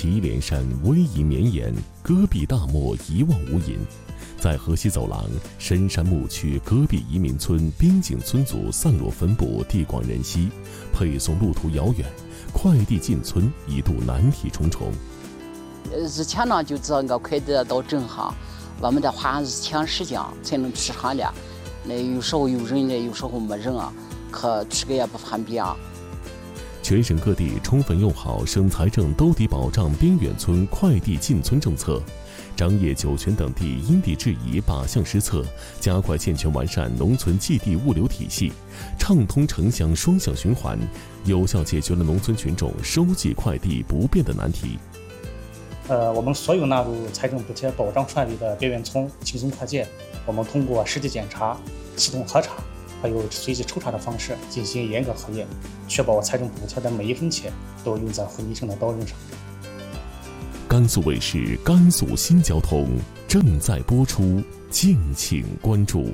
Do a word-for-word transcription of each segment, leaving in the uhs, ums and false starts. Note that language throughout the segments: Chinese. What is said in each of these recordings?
祁连山逶迤绵延，戈壁大漠一望无垠。在河西走廊，深山牧区戈壁移民村边境村族散落分布，地广人稀，配送路途遥远，快递进村一度难题重重。 日前呢，就这个快递到镇上，我们得花日前时间才能去上的。那有时候有人呢，有时候没人啊，可去个也不方便。 全省各地充分用好省财政兜底保障边远村快递进村政策。张掖、酒泉等地因地制宜，靶向施策，加快健全完善农村寄递物流体系，畅通城乡双向循环，有效解决了农村群众收寄快递不便的难题。 呃，我们所有纳入财政补贴保障范围的边远村轻松快件，我们通过实地检查、系统核查，还有随机抽查的方式进行严格核验，确保财政补贴的每一分钱都用在惠民生的刀刃上。 甘肃卫视甘肃新交通正在播出，敬请关注。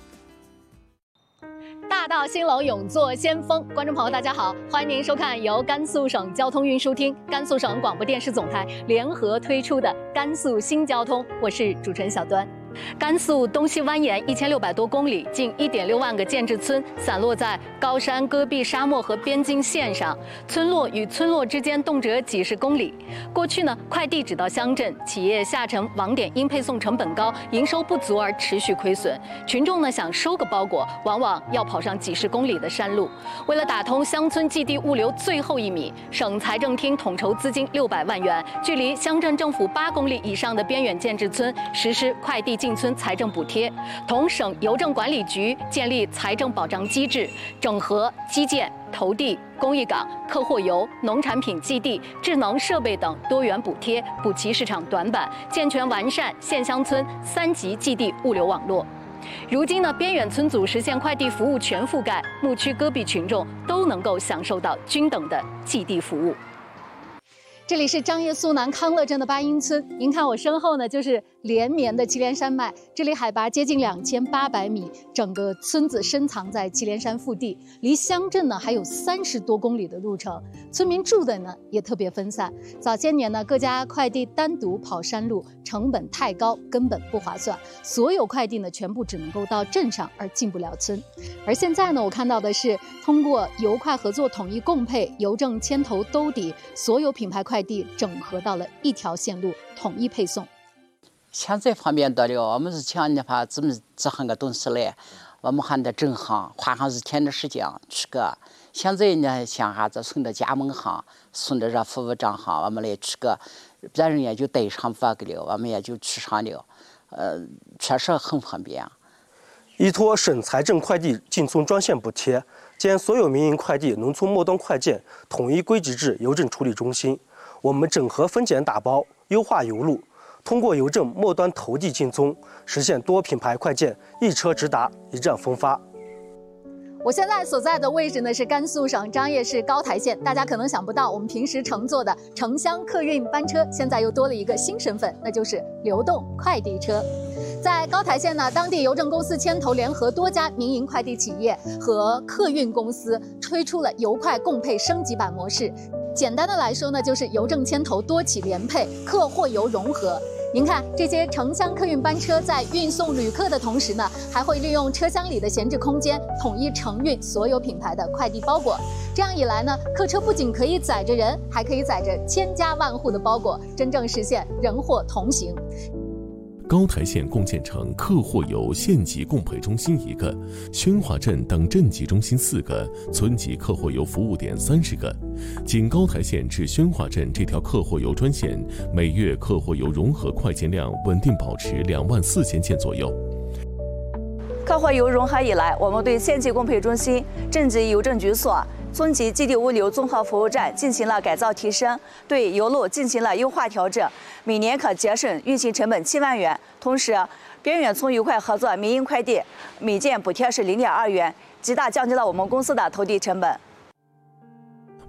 大道兴隆，勇做先锋。观众朋友，大家好，欢迎您收看由甘肃省交通运输厅、甘肃省广播电视总台联合推出的《甘肃新交通》，我是主持人小端。甘肃东西蜿蜒一千六百多公里，近一点六万个建制村散落在高山、戈壁、沙漠和边境线上，村落与村落之间动辄几十公里。过去呢，快递只到乡镇，企业下沉网点因配送成本高、营收不足而持续亏损。群众呢想收个包裹，往往要跑上几十公里的山路。为了打通乡村寄递物流最后一米，省财政厅统筹资金六百万元，距离乡镇政府八公里以上的边远建制村实施快递进村财政补贴，同省邮政管理局建立财政保障机制，整合基建、投递、公益港、客货邮、农产品寄递、智能设备等多元补贴，补齐市场短板，健全完善县乡村三级寄递物流网络。如今呢，边远村组实现快递服务全覆盖，牧区戈壁群众都能够享受到均等的寄递服务。这里是张掖苏南康乐镇的八英村，您看我身后呢，就是连绵的祁连山脉，这里海拔接近两千八百米，整个村子深藏在祁连山腹地，离乡镇呢还有三十多公里的路程，村民住的呢也特别分散。早些年呢，各家快递单独跑山路，成本太高，根本不划算，所有快递呢全部只能够到镇上，而进不了村。而现在呢，我看到的是通过邮快合作统一共配，邮政牵头兜底，所有品牌快递整合到了一条线路，统一配送。 现在方便得了，我们是前的话这么这样个东西来，我们还得正行花上一天的时间去个。现在呢，像哈子送到加盟行，送到这服务站行，我们来去个，别人也就带上发给了，我们也就去上了，呃，确实很方便。 依托省财政快递进村专项补贴，将所有民营快递、农村末端快件统一归集至邮政处理中心。我们整合分拣打包，优化邮路，通过邮政末端投递进村，实现多品牌快件一车直达、一站分发。 我现在所在的位置呢是甘肃省张掖市高台县，大家可能想不到，我们平时乘坐的城乡客运班车，现在又多了一个新身份，那就是流动快递车。在高台县呢，当地邮政公司牵头联合多家民营快递企业和客运公司，推出了邮快共配升级版模式。简单的来说呢，就是邮政牵头多企联配，客货邮融合。您看，这些城乡客运班车在运送旅客的同时呢，还会利用车厢里的闲置空间，统一承运所有品牌的快递包裹。这样一来呢，客车不仅可以载着人，还可以载着千家万户的包裹，真正实现人货同行。 高台县共建成客货邮县级共配中心一个，宣化镇等镇级中心四个，村级客货邮服务点三十个。仅高台县至宣化镇这条客货邮专线，每月客货邮融合快件量稳定保持两万四千件左右。 客货邮融合以来，我们对县级共配中心、镇级邮政局所、村级寄递物流综合服务站进行了改造提升，对邮路进行了优化调整，每年可节省运行成本七万元。同时，边远村邮快合作民营快递每件补贴是零点二元，极大降低了我们公司的投递成本。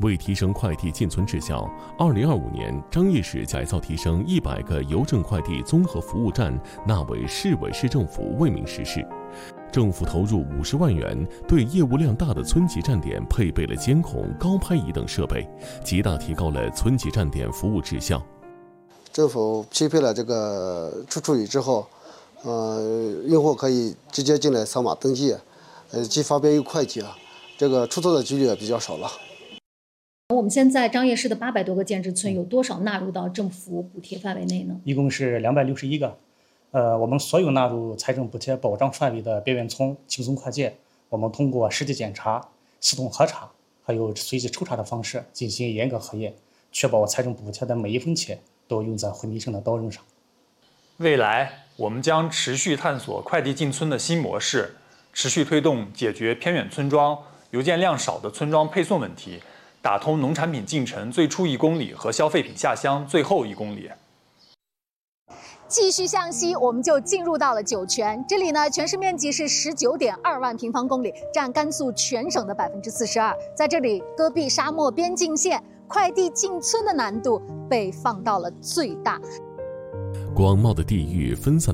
为提升快递进村质效，二零二五年张掖市改造提升一百个邮政快递综合服务站纳为市委市政府为民实施。政府投入五十万元，对业务量大的村级站点配备了监控、高拍仪等设备，极大提高了村级站点服务质效。 政府匹配了这个出处仪之后，呃，用户可以直接进来扫码登记，呃，既方便又快捷，这个出错的几率也比较少了。 我们现在张掖市的八百多个建制村有多少纳入到政府补贴范围内呢？ 一共是两百六十一个。呃，我们所有纳入财政补贴保障范围的边缘村轻松快捷，我们通过实地检查、系统核查，还有随机抽查的方式进行严格核验，确保财政补贴的每一分钱都用在惠民生的刀刃上。 未来，我们将持续探索快递进村的新模式，持续推动解决偏远村庄邮件量少的村庄配送问题，打通农产品进城最初一公里和消费品下乡最后一公里。 继续向西，我们就进入到了酒泉。这里呢，全市面积是十九点二万平方公里，占甘肃全省的百分之四十二。在这里，戈壁沙漠边境线，快递进村的难度被放到了最大。 广袤的地域、分散